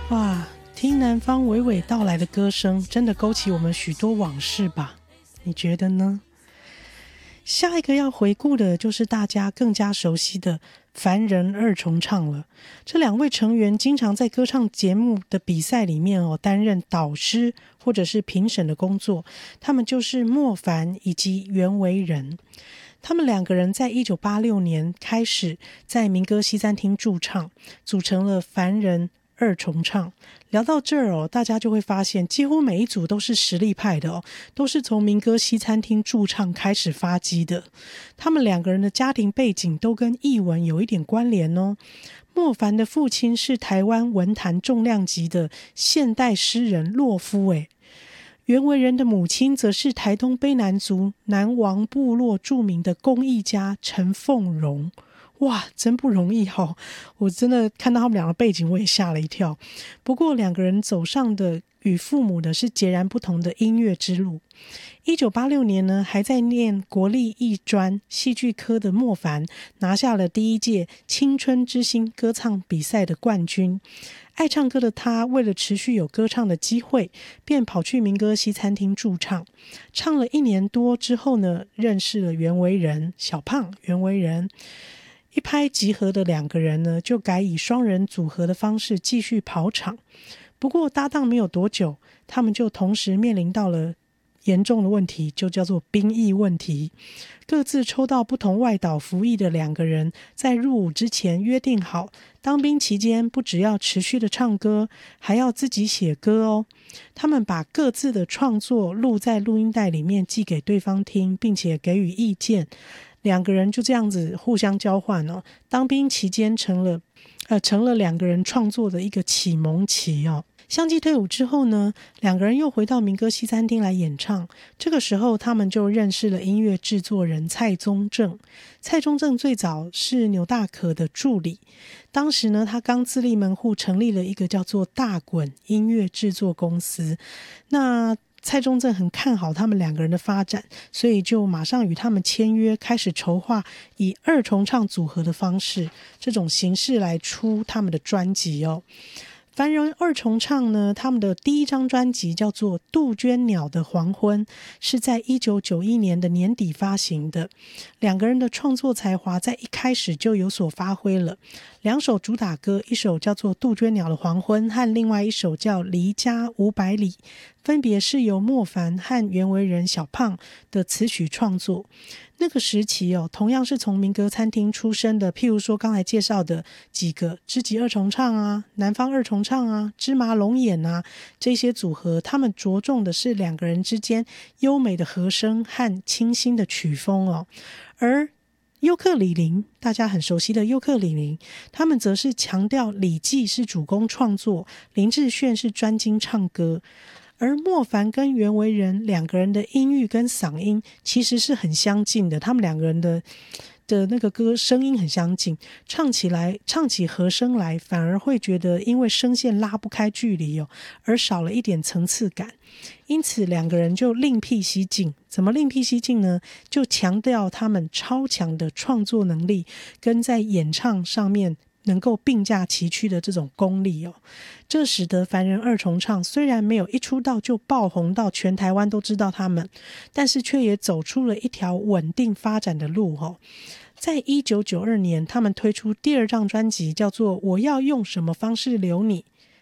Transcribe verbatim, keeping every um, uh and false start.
哇，听南方娓娓道来的歌声，真的勾起我们许多往事吧？你觉得呢？下一个要回顾的就是大家更加熟悉的凡人二重唱了。这两位成员经常在歌唱节目的比赛里面哦，担任导师或者是评审的工作，他们就是莫凡以及袁惟仁。他们两个人在一九八六年开始在民歌西餐厅驻唱，组成了凡人二重唱。聊到这儿哦，大家就会发现几乎每一组都是实力派的哦，都是从民歌西餐厅驻唱开始发迹的。他们两个人的家庭背景都跟艺文有一点关联哦。莫凡的父亲是台湾文坛重量级的现代诗人洛夫诶，袁惟仁的母亲则是台东卑南族南王部落著名的工艺家陈凤荣。哇，真不容易哦！我真的看到他们两个背景，我也吓了一跳。不过两个人走上的与父母的是截然不同的音乐之路。一九八六年呢，还在念国立艺专戏剧科的莫凡，拿下了第一届青春之星歌唱比赛的冠军。爱唱歌的他，为了持续有歌唱的机会，便跑去民歌西餐厅驻唱。唱了一年多之后呢，认识了袁惟仁，小胖袁惟仁。一拍即合的两个人呢，就改以双人组合的方式继续跑场。不过搭档没有多久，他们就同时面临到了严重的问题，就叫做兵役问题。各自抽到不同外岛服役的两个人，在入伍之前约定好，当兵期间不只要持续的唱歌，还要自己写歌哦。他们把各自的创作录在录音带里面，寄给对方听，并且给予意见。两个人就这样子互相交换哦。当兵期间成了呃成了两个人创作的一个启蒙期哦。相继退伍之后呢，两个人又回到民歌西餐厅来演唱。这个时候他们就认识了音乐制作人蔡宗正。蔡宗正最早是牛大可的助理，当时呢他刚自立门户，成立了一个叫做大滚音乐制作公司。那蔡宗正很看好他们两个人的发展，所以就马上与他们签约，开始筹划以二重唱组合的方式，这种形式来出他们的专辑哦。凡人二重唱呢，他们的第一张专辑叫做《杜鹃鸟的黄昏》，是在一九九一年的年底发行的。两个人的创作才华在一开始就有所发挥了。两首主打歌，一首叫做《杜鹃鸟的黄昏》和另外一首叫《离家五百里》，分别是由莫凡和袁惟仁小胖的词曲创作。那个时期哦，同样是从民歌餐厅出身的，譬如说刚才介绍的几个知己二重唱啊、南方二重唱啊、芝麻龙眼啊，这些组合，他们着重的是两个人之间优美的和声和清新的曲风哦。而尤克里林，大家很熟悉的尤克里林，他们则是强调李记是主攻创作，林志炫是专精唱歌。而莫凡跟袁惟仁两个人的音域跟嗓音其实是很相近的，他们两个人的的那个歌声音很相近，唱起来唱起和声来反而会觉得因为声线拉不开距离哦，而少了一点层次感。因此两个人就另辟蹊径。怎么另辟蹊径呢？就强调他们超强的创作能力跟在演唱上面能够并驾齐驱的这种功力哦。这使得凡人二重唱虽然没有一出道就爆红到全台湾都知道他们，但是却也走出了一条稳定发展的路哦。在一九九二年，他们推出第二张专辑，叫做《我要用什么方式留你》。